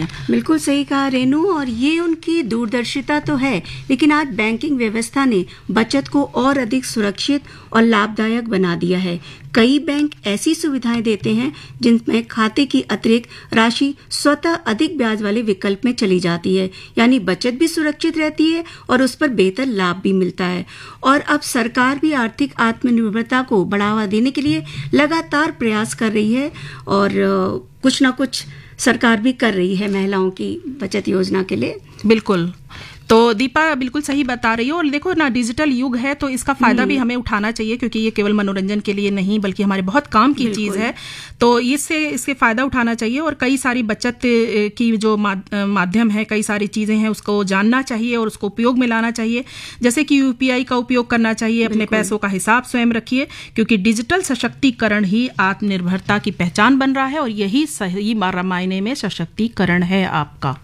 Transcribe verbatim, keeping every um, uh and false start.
हैं। बिल्कुल सही कहा रेनू, और ये उनकी दूरदर्शिता तो है, लेकिन आज बैंकिंग व्यवस्था ने बचत को और अधिक सुरक्षित और लाभदायक बना दिया है। कई बैंक ऐसी सुविधाएं देते हैं जिनमें खाते की अतिरिक्त राशि स्वतः अधिक ब्याज वाले विकल्प में चली जाती है, यानी बचत भी सुरक्षित रहती है और उस पर बेहतर लाभ भी मिलता है। और अब सरकार भी आर्थिक आत्मनिर्भरता को बढ़ावा देने के लिए लगातार प्रयास कर रही है, और कुछ ना कुछ सरकार भी कर रही है महिलाओं की बचत योजना के लिए। बिल्कुल, तो दीपा बिल्कुल सही बता रही हो। और देखो ना, डिजिटल युग है तो इसका फायदा भी हमें उठाना चाहिए, क्योंकि ये केवल मनोरंजन के लिए नहीं बल्कि हमारे बहुत काम की चीज है, तो इससे इसके फायदा उठाना चाहिए। और कई सारी बचत की जो माध्यम है, कई सारी चीजें हैं, उसको जानना चाहिए और उसको उपयोग में लाना चाहिए। जैसे कि यूपीआई का उपयोग करना चाहिए, अपने पैसों का हिसाब स्वयं रखिए, क्योंकि डिजिटल सशक्तिकरण ही आत्मनिर्भरता की पहचान बन रहा है और यही सही मायने में सशक्तिकरण है आपका।